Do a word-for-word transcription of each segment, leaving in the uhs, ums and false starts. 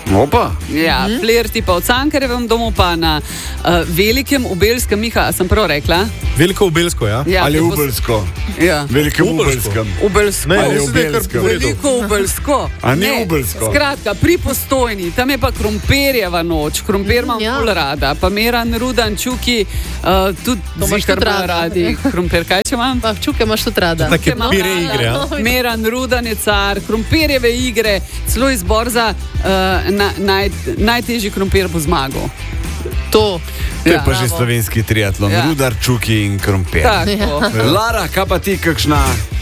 Opa. Ja, mm-hmm. Flirti pa v Cankarjevem domu, pa na uh, Velikem Ubelskem. Miha, sem prav rekla? Veliko Ubelsko, ja? ja Ali Ubelsko? Ja. Velikem Ubelskem. Ubelsko. Ne, ali Ubelskem. Veliko Ubelsko. A ni Ubelsko. Skratka, pri Postojni, tam je pa Krompirjeva noč. Krompir imam ja. ful rada. Pa Meran Rudan, Čuki, uh, tudi zikar bolj radi. Krompir, kaj če imam? Pa Čuke imaš tudi rada. Take pire igre, ja? Meran Rudan je car, Krompirjeve igre, celo izbor za uh, na, naj, najtežji krompir bo zmagal. To. To je Ja. pa že slovenski triatlon. Ja. Rudar, Čuki in krompir. Tako. Ja. Lara, kaj pa ti kakšna?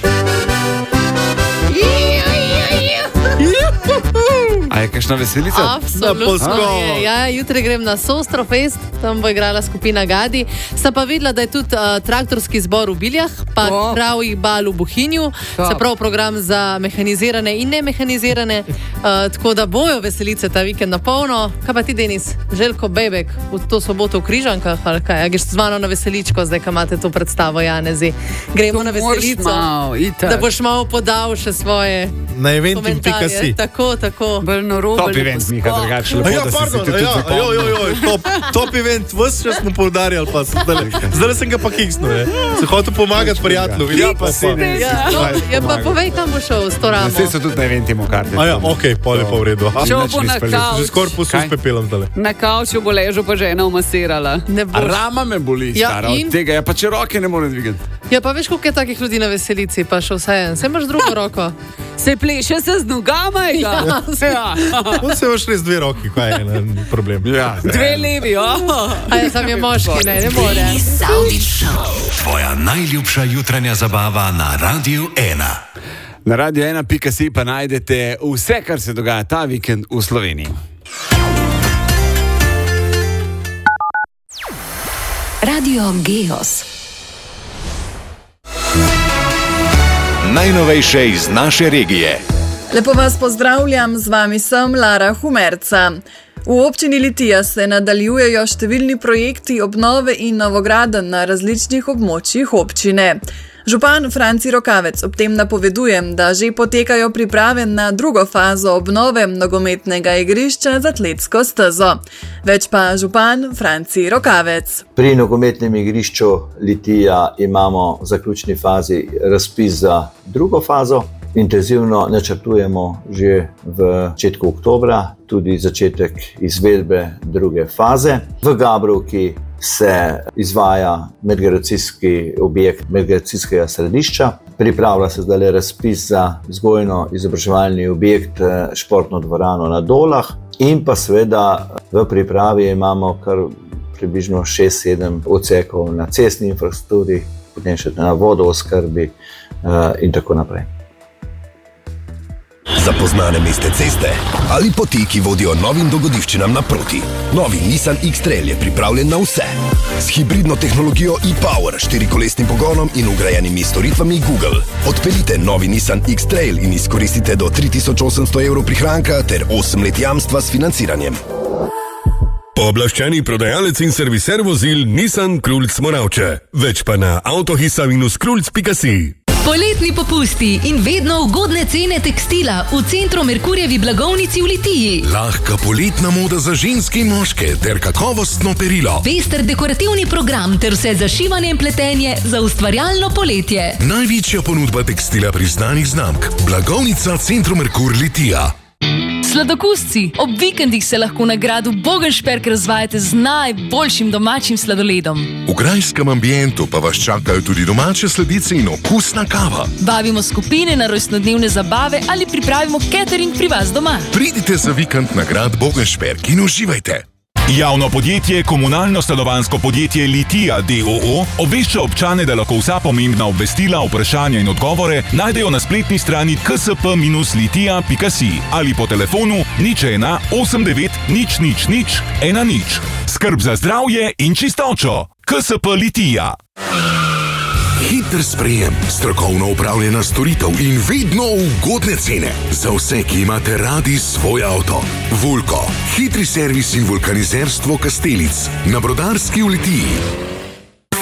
A je kakšna veselica? Absolutno je. Ja, jutri grem na Sostrofest, tam bo igrala skupina Gadi. Sem pa videla, da je tudi uh, traktorski zbor v Biljah, pa O. pravih bal v Bohinju, Top. se pravi program za mehanizirane in nemehanizirane, uh, tako da bojo veselice ta vikend na polno. Kaj pa ti, Denis? Željko Bebek, v to soboto v Križankah, ali kaj? A greš z mano na veseličko, zdaj, ko imate to predstavo, Janezi. Gremo To na moraš veselico, malo, itak. da boš malo podal še svoje Na eventim pika komentarje. si. Tako, tako. Bolj narobe. Top event, Miha, drugače lepo, A ja, da si pardon, se ti a tudi ja, zapomnil. jo, jo, jo, top, top event, vse čas smo poudarjali, pa zdaj, zdaj sem ga pa kiksnil, je. Se hotel pomagati prijatelju. Ja, pa si ne. Ja, no, ja, pa povej, kam bo šel s to ramo. Vse so tudi na eventimo karte. A ja, okej, okay, pol je pa v redu. Aha, Šel nič bo ni na speljal. kavč. že skoraj posul s pepelom zdaj. Na kavču bo ležal, pa žena umasirala. Ne A boš. rama me boli, Ja, stara, in? od tega. Ja, pa če roke ne more dvigati. Ja, pa veš, koliko je takih ljudi na veselici, pa še vse en. Se imaš drugo roko. Se pleše se z nogama, ja. ja. On se imaš res dve roki, kaj je en problem. Ja, Dve levi, oh. A je sam je moški, ne, ne more. Tvoja najljubša jutranja zabava na Radiu ena. Na radio ena pika si pa najdete vse, kar se dogaja ta vikend v Sloveniji. Radio Geos. Najnovejše iz naše regije. Lepo vas pozdravljam, z vami sem Lara Humerca. V občini Litija se nadaljujejo številni projekti obnove in novogradenj na različnih območjih občine. Župan Franci Rokavec ob tem napoveduje, da že potekajo priprave na drugo fazo obnove nogometnega igrišča z atletsko stezo. Več pa župan Franci Rokavec. Pri nogometnem igrišču Litija imamo v zaključni fazi razpis za drugo fazo. Intenzivno načrtujemo že v začetku oktobra tudi začetek izvedbe druge faze. V Gabrovki se izvaja medgeneracijski objekt medgeneracijskega središča. Pripravlja se zdaj razpis za vzgojno-izobraževalni objekt športno dvorano na Dolah in pa seveda v pripravi imamo kar približno šest sedem odsekov na cestni infrastrukturi, potem še na vodooskrbi in tako naprej. Zapoznane mestne ceste ali poti, ki vodijo novim dogodivščinam naproti. Novi Nissan X-Trail je pripravljen na vse. S hibridno tehnologijo e-Power, štirikolesnim pogonom in vgrajenimi storitvami Google. Odpeljite novi Nissan X-Trail in izkoristite do tri tisoč osemsto evrov prihranka ter osem let jamstva s financiranjem. Pooblaščeni prodajalec in serviser vozil Nissan Krulc Moravče. Več pa na avtohisa minus krulc pika si. Poletni popusti in vedno ugodne cene tekstila v centru Merkurjevi blagovnici v Litiji. Lahka poletna moda za ženske in moške ter kakovostno perilo. Pester dekorativni program ter vse za šivanje in pletenje za ustvarjalno poletje. Največja ponudba tekstila priznanih znamk. Blagovnica Centru Merkur Litija. Sladokusci, ob vikendih se lahko na gradu Bogenšperk razvajate z najboljšim domačim sladoledom. V grajskem ambientu pa vas čakajo tudi domače sladice in okusna kava. Bavimo skupine na rojstnodnevne zabave ali pripravimo catering pri vas doma. Pridite za vikend na grad Bogenšperk in uživajte. Javno podjetje Komunalno stanovanjsko podjetje Litija d o o obvešča občane, da lahko vsa pomembna obvestila, vprašanja in odgovore najdejo na spletni strani k s p minus litija pika si ali po telefonu nič ena osem devet nič nič nič ena nič. Skrb za zdravje in čistočo. K s p Litija. Hiter sprejem, strokovno upravljena storitev in vedno ugodne cene. Za vse, ki imate radi svoj avto. Vulko, hitri servis in vulkanizerstvo Kastelic na Brodarski v Litiji.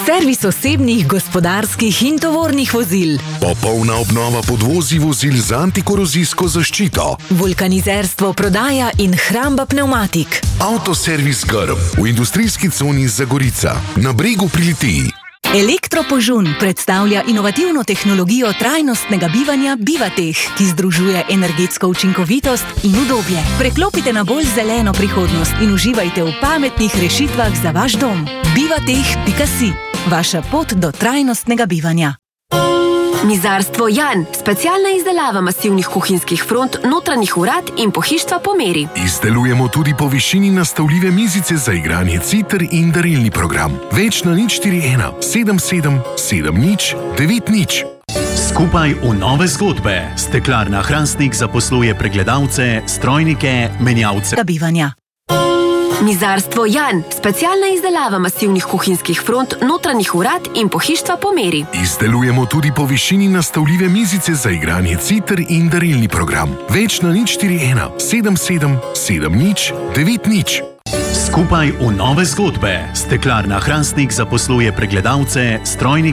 Servis osebnih, gospodarskih in tovornih vozil. Popolna obnova podvozij vozil z antikorozijsko zaščito. Vulkanizerstvo, prodaja in hramba pneumatik. Avtoservis Grm v industrijski coni Zagorica, na bregu pri Litiji. Elektropožun predstavlja inovativno tehnologijo trajnostnega bivanja Bivateh, ki združuje energetsko učinkovitost in udobje. Preklopite na bolj zeleno prihodnost in uživajte v pametnih rešitvah za vaš dom. bivateh pika si. Vaša pot do trajnostnega bivanja. Mizarstvo Jan, specialna izdelava masivnih kuhinjskih front, notranjih vrat in pohištva po meri. Izdelujemo tudi po višini nastavljive mizice za igranje citer in darilni program. Več na nič štiri ena sedem sedem sedem nič devet nič. Skupaj v nove zgodbe. Steklarna Hrastnik zaposluje pregledalce, strojnike, menjavce bivanja. Mizarstvo Jan, specialna izdelava masivnih kuhinjskih front, notranjih vrat in pohištva po meri. Izdelujemo tudi po višini nastavljive mizice za igranje citer in darilni program. Več na nič štiri ena sedem sedem sedem nič devet nič. Skupaj v nove zgodbe. Steklarna Hrastnik zaposluje pregledalce, strojnike,